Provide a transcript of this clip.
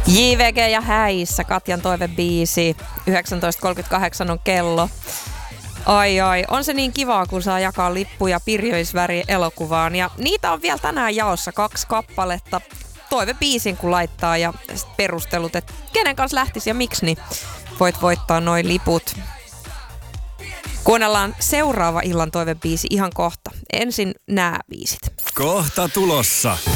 JVG ja Häissä, Katjan toivebiisi. 19.38 on kello. Ai, on se niin kivaa, kun saa jakaa lippuja Pirjoisväri elokuvaan. Ja niitä on vielä tänään jaossa 2 kappaletta. Toivebiisin kun laittaa ja perustelut, että kenen kanssa lähtisi ja miksi, niin voit voittaa noi liput. Kuunnellaan seuraava illan toivebiisi ihan kohta. Ensin nämä biisit. Kohta tulossa.